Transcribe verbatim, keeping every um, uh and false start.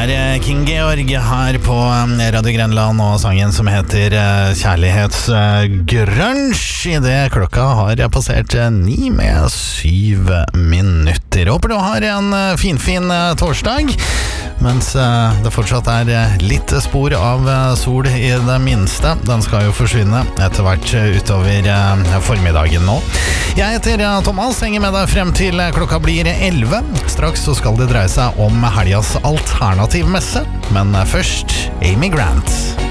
er King Georg her på Radio Grenland og sangen som heter Kjærlighetsgrunge. I det klokka har passert ni med syv minutter. Håper du har en finfin torsdag, mens det fortsatt er litt spor av sol i det minste. Den skal jo forsvinne etter hvert utover formiddagen nå. Jeg heter Thomas, henger med deg frem til klokka blir elleve. Straks så skal det dreie seg om helgas alternativmesse, men først Amy Grant.